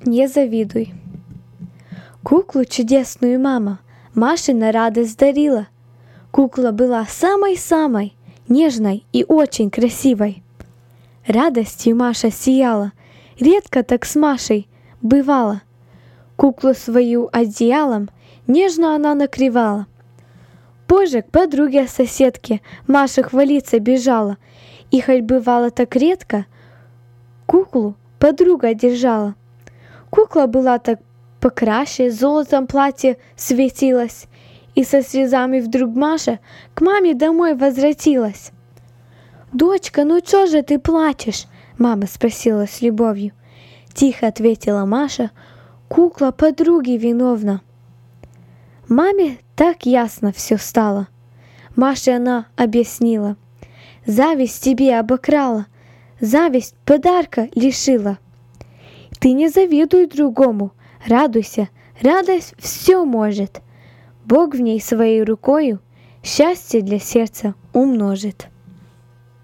Не завидуй. Куклу чудесную мама Маше на радость дарила. Кукла была самой-самой нежной и очень красивой. Радостью Маша сияла, редко так с Машей бывало. Куклу свою одеялом нежно она накрывала. Позже к подруге-соседке Маша хвалиться бежала, и хоть бывало так редко, куклу подруга держала. Кукла была так покраше, золотом платье светилось, и со слезами вдруг Маша к маме домой возвратилась. «Дочка, ну чё же ты плачешь?» — мама спросила с любовью. Тихо ответила Маша: «Кукла подруги виновна». Маме так ясно все стало. Маше она объяснила: «Зависть тебе обокрала, зависть подарка лишила. Ты не завидуй другому, радуйся, радость все может. Бог в ней своей рукою счастье для сердца умножит».